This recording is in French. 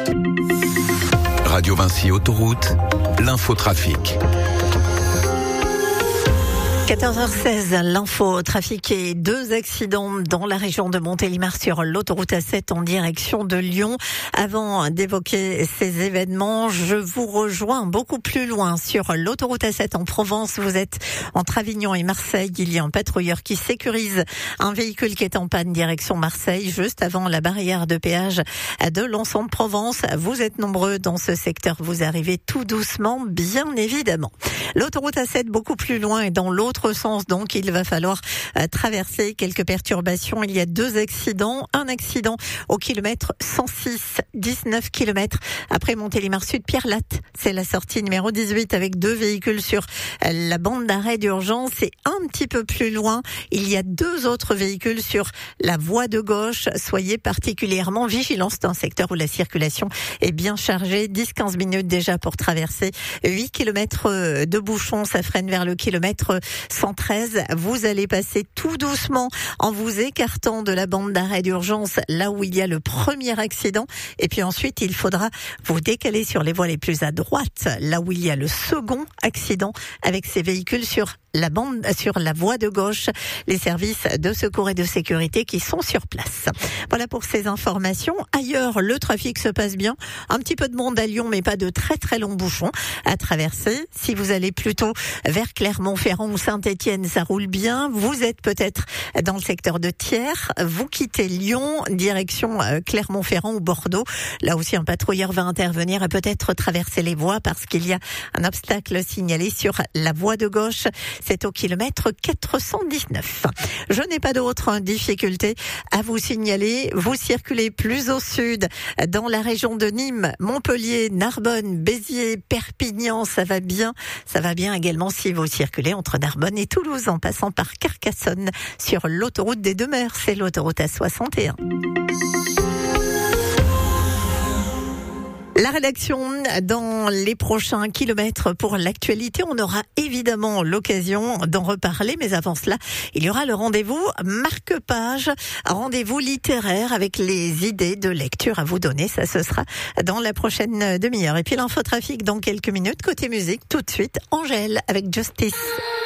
Radio Vinci Autoroute, l'infotrafic. 14h16, l'info trafic et 2 accidents dans la région de Montélimar sur l'autoroute A7 en direction de Lyon. Avant d'évoquer ces événements, je vous rejoins beaucoup plus loin sur l'autoroute A7 en Provence. Vous êtes entre Avignon et Marseille. Il y a un patrouilleur qui sécurise un véhicule qui est en panne direction Marseille, juste avant la barrière de péage de l'Ensemble-Provence. Vous êtes nombreux dans ce secteur. Vous arrivez tout doucement, bien évidemment. L'autoroute A7 beaucoup plus loin et dans l'autre sens, donc il va falloir traverser quelques perturbations. Il y a 2 accidents, un accident au kilomètre 106, 19 km après Montélimar Sud, Pierre Latte. C'est la sortie numéro 18 avec 2 véhicules sur la bande d'arrêt d'urgence. Et un petit peu plus loin, il y a 2 autres véhicules sur la voie de gauche. Soyez particulièrement vigilants. C'est un secteur où la circulation est bien chargée. 10-15 minutes déjà pour traverser. 8 km de bouchons, ça freine vers le kilomètre 113. Vous allez passer tout doucement en vous écartant de la bande d'arrêt d'urgence, là où il y a le premier accident. Et puis ensuite, il faudra vous décaler sur les voies les plus à droite, là où il y a le second accident avec ces véhicules sur la voie de gauche, les services de secours et de sécurité qui sont sur place. Voilà pour ces informations. Ailleurs, le trafic se passe bien. Un petit peu de monde à Lyon, mais pas de très très longs bouchons à traverser. Si vous allez plutôt vers Clermont-Ferrand ou Saint-Étienne, ça roule bien. Vous êtes peut-être dans le secteur de Thiers. Vous quittez Lyon, direction Clermont-Ferrand ou Bordeaux. Là aussi, un patrouilleur va intervenir et peut-être traverser les voies parce qu'il y a un obstacle signalé sur la voie de gauche. C'est au kilomètre 419. Je n'ai pas d'autres difficultés à vous signaler. Vous circulez plus au sud, dans la région de Nîmes, Montpellier, Narbonne, Béziers, Perpignan. Ça va bien. Ça va bien également si vous circulez entre Narbonne et Toulouse, en passant par Carcassonne, sur l'autoroute des Deux-Mers. C'est l'autoroute A61. La rédaction dans les prochains kilomètres pour l'actualité. On aura évidemment l'occasion d'en reparler, mais avant cela, il y aura le rendez-vous marque-page, rendez-vous littéraire avec les idées de lecture à vous donner. Ça, ce sera dans la prochaine demi-heure. Et puis l'infotrafic dans quelques minutes. Côté musique, tout de suite, Angèle avec Justice.